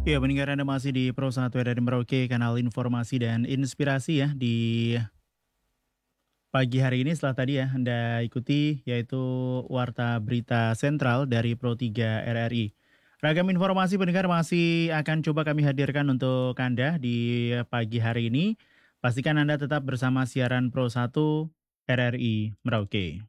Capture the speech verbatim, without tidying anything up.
Ya, pendengar Anda masih di Pro satu R R I Merauke, kanal informasi dan inspirasi ya di pagi hari ini setelah tadi ya Anda ikuti yaitu Warta Berita Sentral dari Pro tiga R R I. Ragam informasi pendengar masih akan coba kami hadirkan untuk Anda di pagi hari ini. Pastikan Anda tetap bersama siaran Pro satu R R I Merauke.